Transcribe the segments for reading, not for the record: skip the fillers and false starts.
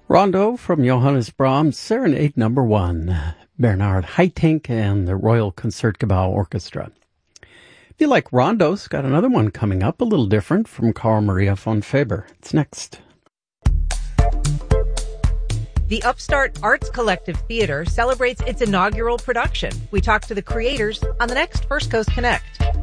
Rondo from Johannes Brahms, Serenade Number 1, Bernard Haitink and the Royal Concertgebouw Orchestra. If you like rondos, got another one coming up, a little different, from Carl Maria von Faber. It's next. The Upstart Arts Collective Theater celebrates its inaugural production. We talk to the creators on the next First Coast Connect.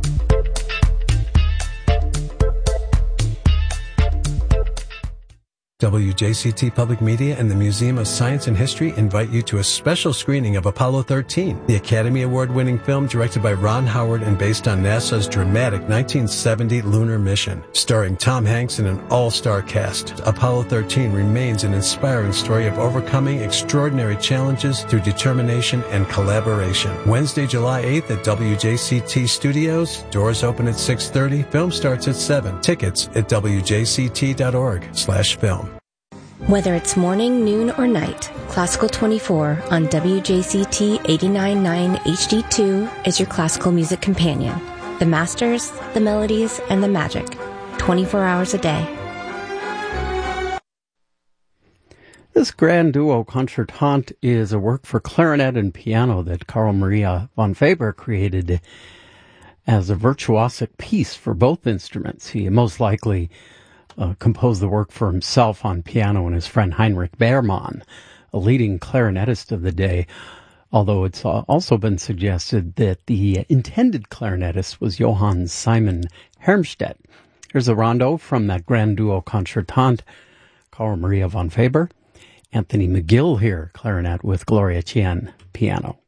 WJCT Public Media and the Museum of Science and History invite you to a special screening of Apollo 13, the Academy Award-winning film directed by Ron Howard and based on NASA's dramatic 1970 lunar mission. Starring Tom Hanks and an all-star cast, Apollo 13 remains an inspiring story of overcoming extraordinary challenges through determination and collaboration. Wednesday, July 8th at WJCT Studios. Doors open at 6:30. Film starts at 7. Tickets at wjct.org/film. Whether it's morning, noon, or night, Classical 24 on WJCT 89.9 HD2 is your classical music companion. The masters, the melodies, and the magic. 24 hours a day. This grand duo concertante is a work for clarinet and piano that Carl Maria von Faber created as a virtuosic piece for both instruments. He most likely composed the work for himself on piano and his friend Heinrich Beermann, a leading clarinetist of the day, although it's also been suggested that the intended clarinetist was Johann Simon Hermstedt. Here's a rondo from that grand duo concertante, Carl Maria von Faber. Anthony McGill here, clarinet, with Gloria Chien, piano.